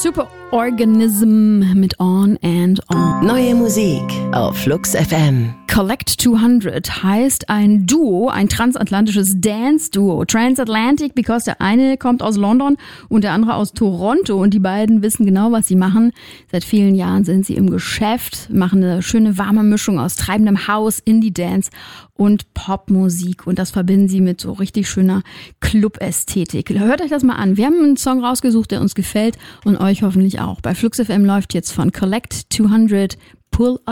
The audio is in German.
Superorganism mit On and On. Neue Musik auf Flux FM. Collect 200 heißt ein Duo, ein transatlantisches Dance-Duo. Transatlantic, because der eine kommt aus London und der andere aus Toronto und die beiden wissen genau, was sie machen. Seit vielen Jahren sind sie im Geschäft, machen eine schöne warme Mischung aus treibendem House, Indie-Dance und Popmusik und das verbinden sie mit so richtig schöner Club-Ästhetik. Hört euch das mal an. Wir haben einen Song rausgesucht, der uns gefällt und euch hoffentlich auch. Bei Flux FM läuft jetzt von Collect 200 Pull Up.